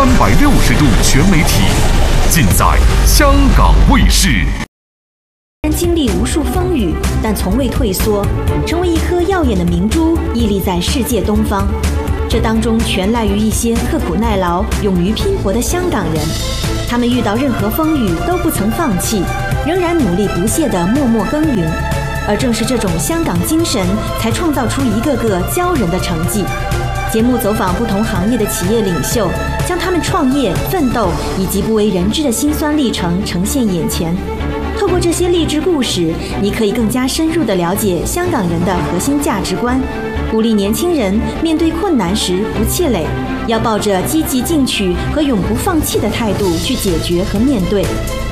360度全媒体，尽在香港卫视。 经历无数风雨，但从未退缩，成为一颗耀眼的明珠，屹立在世界东方。这当中全赖于一些刻苦耐劳、勇于拼搏的香港人。他们遇到任何风雨都不曾放弃，仍然努力不懈地默默耕耘。而正是这种香港精神，才创造出一个个骄人的成绩。节目走访不同行业的企业领袖，将他们创业、奋斗以及不为人知的辛酸历程呈现眼前。透过这些励志故事，你可以更加深入地了解香港人的核心价值观，鼓励年轻人面对困难时不气馁，要抱着积极进取和永不放弃的态度去解决和面对。